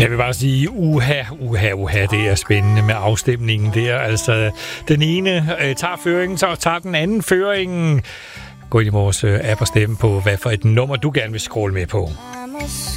Jeg vil bare sige, uha, det er spændende med afstemningen der. Altså, den ene tager føringen, så tager den anden føringen. Gå ind i vores app og stemme på, hvad for et nummer du gerne vil scrolle med på.